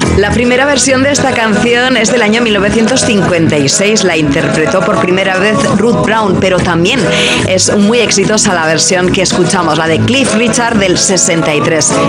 La primera versión de esta canción es del año 1956. La interpretó por primera vez Ruth Brown, pero también es muy exitosa la versión que escuchamos, la de Cliff Richard del 63.